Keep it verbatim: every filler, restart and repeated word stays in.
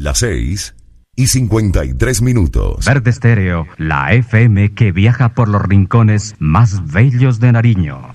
las seis y cincuenta y tres minutos. Verde Estéreo, la F M que viaja por los rincones más bellos de Nariño.